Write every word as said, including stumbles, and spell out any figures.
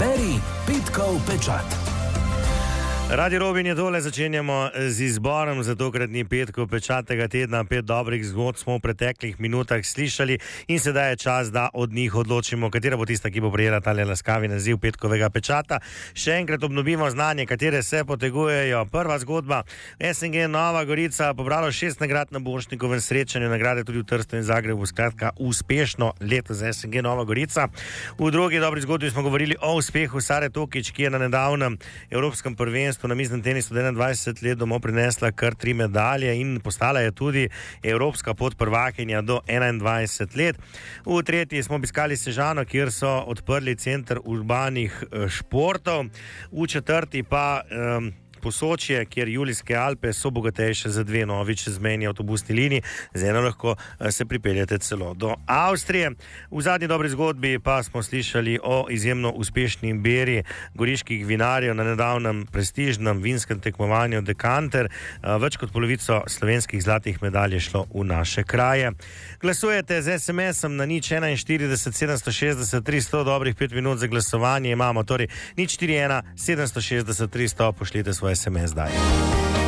Beri petkov pečat. Radio Robin je tole, začenjamo z izborom za tokratni petkov pečat tega tedna. Pet dobrih zgodb smo v preteklih minutah slišali in sedaj je čas, da od njih odločimo, katera bo tista, ki bo prejela tale laskavi naziv petkovega pečata. Še enkrat obnovimo znanje, katere se potegujejo. Prva zgodba, S N G Nova Gorica pobralo šest nagrad na Borštnikovem srečanju, nagrade tudi v Trstu in Zagrebu, skratka uspešno leto za S N G Nova Gorica. V drugi dobri zgodbi smo govorili o uspehu Sare Tokić, ki je na nedavnem evropskem prvenstvu na miznem tenisu enaindvajset let domov prinesla kar tri medalje in postala je tudi evropska podprvakinja do enaindvajset let. V tretji smo obiskali Sežano, kjer so odprli center urbanih športov. V četrti pa um, Posočje, kjer Julijske Alpe so bogatejše za dve novi čezmejni avtobusni liniji, z eno lahko se pripeljete celo do Avstrije. V zadnji dobri zgodbi pa smo slišali o izjemno uspešni beri goriških vinarjev na nedavnem prestižnem vinskem tekmovanju Dekanter. Več kot polovico slovenskih zlatih medalj je šlo v naše kraje. Glasujete z es em esom na nič enainštirideset sedemsto šestdeset tristo, dobrih pet minut za glasovanje imamo, torej nič štiri ena sedemsto šestdeset tristo, pošljite svoje es em es zdaj.